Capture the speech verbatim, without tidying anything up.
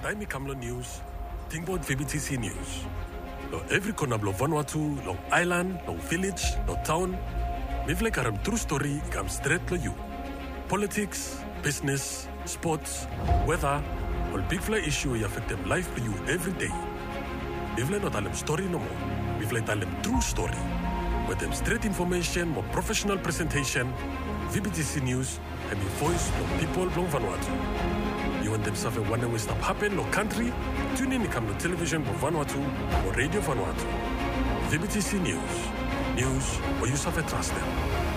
Daimi Kamlo News, Tingbot V B T C News. Lo every corner blo Vanuatu, long island, long village, long town. Mivle karam true story ikam straight to you. Politics, business, sports, weather, all big fly issue you affect them life for you every day. Mivle not alem story no more. Mivle alem true story. With them straight information, more professional presentation, V B T C News, and the voice of people from Vanuatu. You want them suffer one way stop happen no country? Tune in to come to television for Vanuatu or radio Vanuatu. V B T C News. News where you suffer trust them.